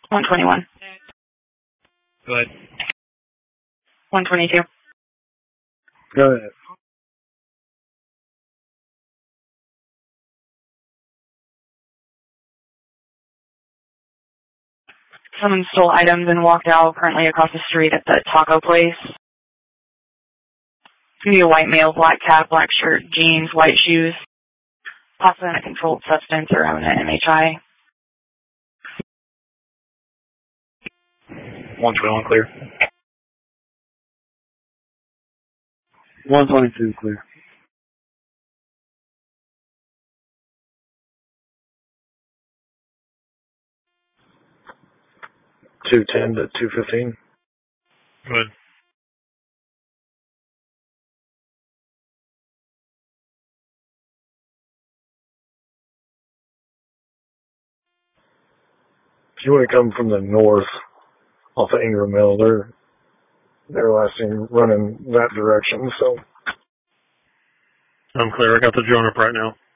121. Go ahead. 122. Go ahead. Someone stole items and walked out currently across the street at the taco place. Maybe a white male, black cap, black shirt, jeans, white shoes. Possibly on a controlled substance or on an MHI. 121 clear. 122 clear. $210 to $215. Go ahead. If you want to come from the north off of Ingram Mill, they're last seen running that direction, so. I'm clear. I got the drone up right now.